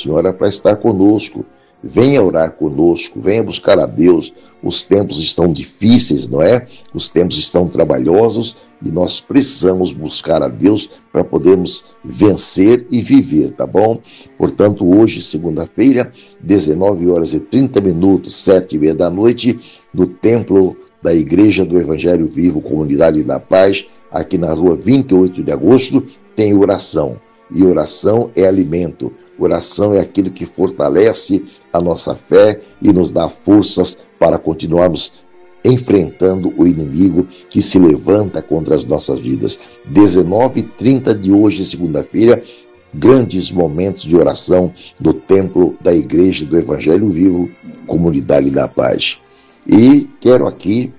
Senhora para estar conosco. Venha orar conosco, venha buscar a Deus. Os tempos estão difíceis, não é? Os tempos estão trabalhosos e nós precisamos buscar a Deus para podermos vencer e viver, tá bom? Portanto, hoje, segunda-feira, 19h30, 7h30 da noite, no templo da Igreja do Evangelho Vivo, Comunidade da Paz, aqui na rua 28 de agosto, tem oração. E oração é alimento. Oração é aquilo que fortalece a nossa fé e nos dá forças para continuarmos enfrentando o inimigo que se levanta contra as nossas vidas. 19h30 de hoje, segunda-feira, grandes momentos de oração do templo da Igreja do Evangelho Vivo, Comunidade da Paz. E quero aqui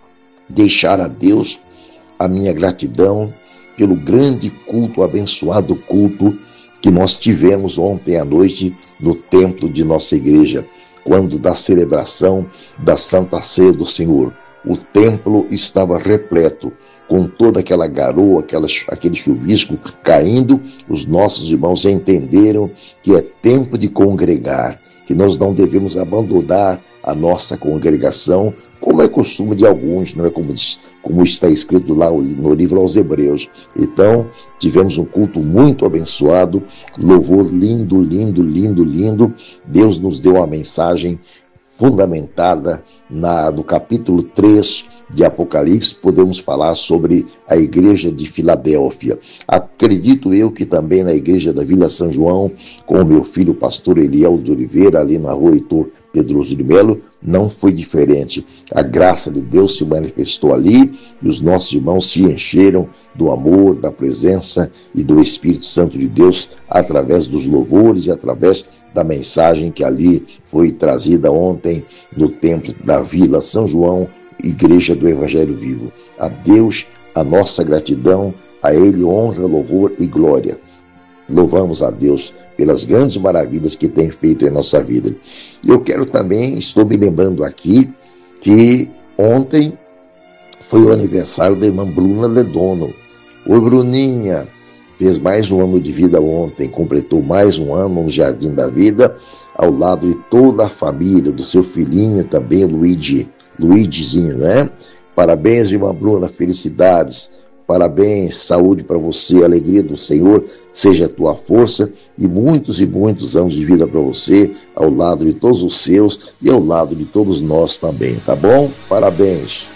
deixar a Deus a minha gratidão pelo grande culto, abençoado culto que nós tivemos ontem à noite no templo de nossa igreja, quando da celebração da Santa Ceia do Senhor. O templo estava repleto, com toda aquela garoa, aquele chuvisco caindo. Os nossos irmãos entenderam que é tempo de congregar, que nós não devemos abandonar a nossa congregação, como é costume de alguns, não é como está escrito lá no livro aos Hebreus. Então, tivemos um culto muito abençoado, louvor lindo, lindo, lindo, lindo. Deus nos deu uma mensagem fundamentada no capítulo 3 de Apocalipse. Podemos falar sobre a igreja de Filadélfia. Acredito eu que também na igreja da Vila São João, com o meu filho pastor Eliel de Oliveira, ali na rua Heitor Pedroso de Melo, não foi diferente. A graça de Deus se manifestou ali e os nossos irmãos se encheram do amor, da presença e do Espírito Santo de Deus através dos louvores e através da mensagem que ali foi trazida ontem no templo da Vila São João, Igreja do Evangelho Vivo. A Deus a nossa gratidão, a Ele honra, louvor e glória. Louvamos a Deus pelas grandes maravilhas que tem feito em nossa vida. E eu quero também, estou me lembrando aqui, que ontem foi o aniversário da irmã Bruna Ledono. Oi, Bruninha, fez mais um ano de vida ontem, completou mais um ano no Jardim da Vida, ao lado de toda a família, do seu filhinho também, Luigizinho, né? Parabéns, irmã Bruna, felicidades. Parabéns, saúde para você, alegria do Senhor seja a tua força e muitos anos de vida para você, ao lado de todos os seus e ao lado de todos nós também, tá bom? Parabéns.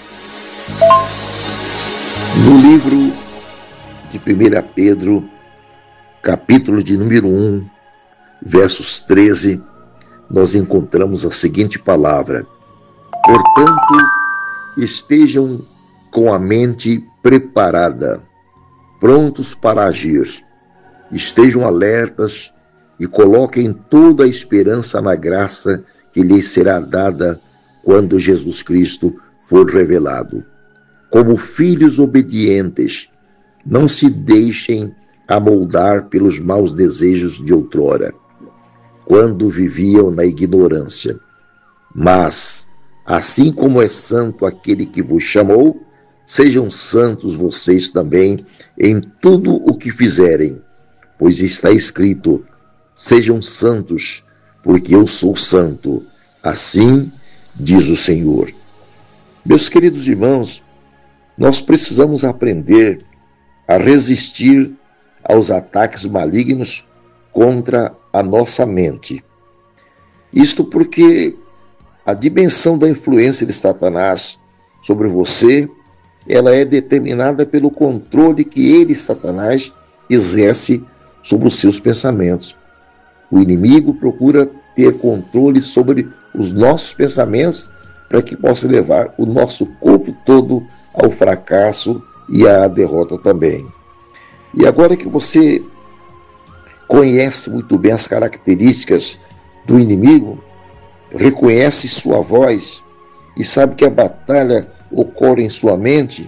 No livro de 1 Pedro, capítulo de número 1, versos 13, nós encontramos a seguinte palavra: portanto, estejam com a mente preparada, prontos para agir. Estejam alertas e coloquem toda a esperança na graça que lhes será dada quando Jesus Cristo for revelado. Como filhos obedientes, não se deixem amoldar pelos maus desejos de outrora, quando viviam na ignorância. Mas, assim como é santo aquele que vos chamou, sejam santos vocês também em tudo o que fizerem, pois está escrito: sejam santos, porque eu sou santo. Assim diz o Senhor. Meus queridos irmãos, nós precisamos aprender a resistir aos ataques malignos contra a nossa mente. Isto porque a dimensão da influência de Satanás sobre você, ela é determinada pelo controle que ele, Satanás, exerce sobre os seus pensamentos. O inimigo procura ter controle sobre os nossos pensamentos para que possa levar o nosso corpo todo ao fracasso e à derrota também. E agora que você conhece muito bem as características do inimigo, reconhece sua voz e sabe que a batalha ocorre em sua mente,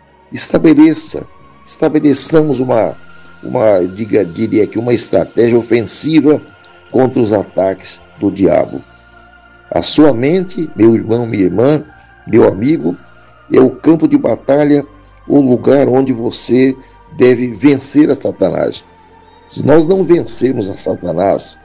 estabeleçamos uma estratégia ofensiva contra os ataques do diabo. A sua mente, meu irmão, minha irmã, meu amigo, é o campo de batalha, o lugar onde você deve vencer a Satanás. Se nós não vencermos a Satanás